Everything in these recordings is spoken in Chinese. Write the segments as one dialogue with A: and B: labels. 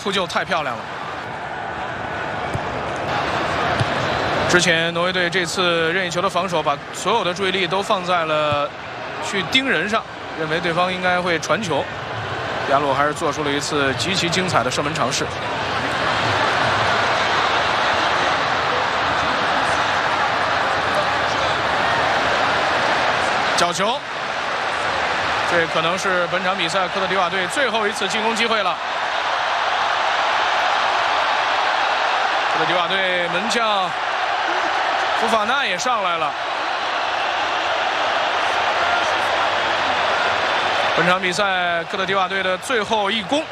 A: 扑救太漂亮了。之前挪威队这次任意球的防守，把所有的注意力都放在了去盯人上，认为对方应该会传球。亚洛还是做出了一次极其精彩的射门尝试。角球，这可能是本场比赛科特迪瓦队最后一次进攻机会了。科特迪瓦队门将福法纳也上来了。本场比赛科特迪瓦队的最后一攻。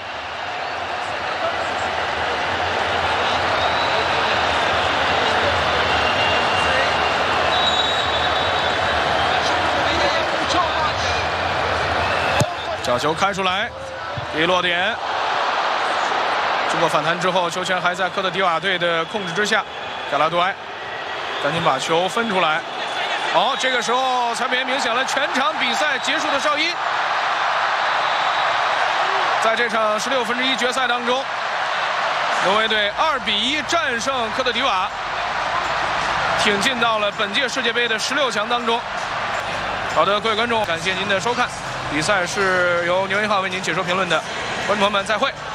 A: 角球开出来，一落点。经过反弹之后，球权还在科特迪瓦队的控制之下。盖拉杜埃赶紧把球分出来。好，这个时候才明显了全场比赛结束的哨音。在这场16分之一决赛当中，挪威队2比1战胜科特迪瓦，挺进到了本届世界杯的16强当中。好的，各位观众，感谢您的收看。比赛是由牛一浩为您解说评论的，观众朋友们再会。